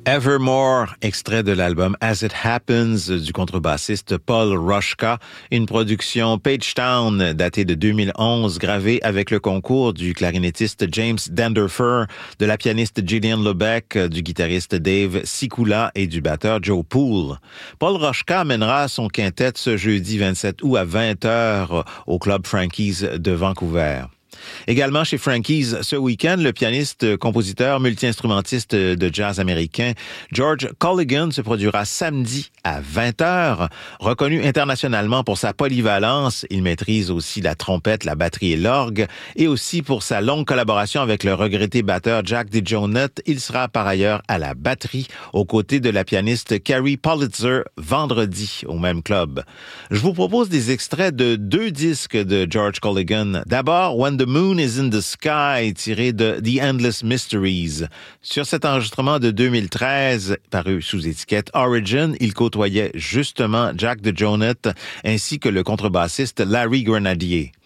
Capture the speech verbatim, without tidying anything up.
Evermore, extrait de l'album As It Happens du contrebassiste Paul Rushka, une production Pagetown datée de deux mille onze, gravée avec le concours du clarinettiste James Danderfer, de la pianiste Gillian Lebec, du guitariste Dave Sikula et du batteur Joe Poole. Paul Rushka mènera son quintet ce jeudi vingt-sept août à vingt heures au Club Frankie's de Vancouver. Également chez Frankie's ce week-end, le pianiste, compositeur, multi-instrumentiste de jazz américain George Colligan se produira samedi à vingt heures. Reconnu internationalement pour sa polyvalence, il maîtrise aussi la trompette, la batterie et l'orgue, et aussi pour sa longue collaboration avec le regretté batteur Jack DeJohnette. Il sera par ailleurs à la batterie aux côtés de la pianiste Carrie Pulitzer vendredi au même club. Je vous propose des extraits de deux disques de George Colligan. D'abord, When the Moon is in the Sky, tiré de The Endless Mysteries. Sur cet enregistrement de deux mille treize, paru sous étiquette Origin, il côtoyait justement Jack DeJohnette ainsi que le contrebassiste Larry Grenadier.